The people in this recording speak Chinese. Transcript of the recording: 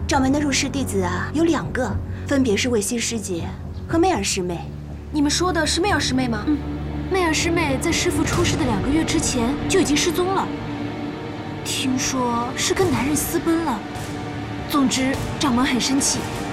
掌门的入室弟子啊，有2个，分别是卫西师姐和媚儿师妹。 你们说的是媚儿师妹吗？ 媚儿师妹在师父出事的2个月之前就已经失踪了，听说是跟男人私奔了。总之，掌门很生气，